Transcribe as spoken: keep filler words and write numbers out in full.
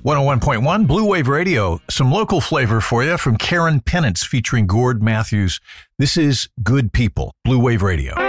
one oh one point one Blue Wave Radio. Some local flavor for you from Karen Penance featuring Gord Matthews. This is Good People, Blue Wave Radio.